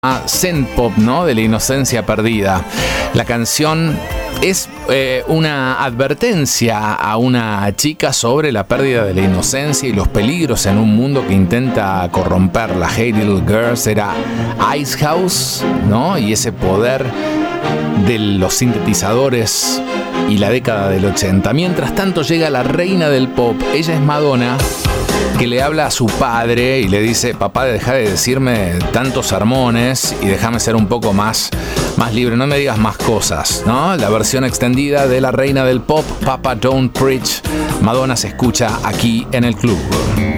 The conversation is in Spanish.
Zen Pop, ¿no? De la inocencia perdida. La canción es una advertencia a una chica sobre la pérdida de la inocencia y los peligros en un mundo que intenta corromperla. Hey Little Girls era Icehouse, ¿no? Y ese poder de los sintetizadores y la década del 80. Mientras tanto llega la reina del pop. Ella es Madonna, que le habla a su padre y le dice: papá, deja de decirme tantos sermones y déjame ser un poco más libre, no me digas más cosas, ¿no? La versión extendida de la reina del pop, Papa Don't Preach. Madonna se escucha aquí en el club.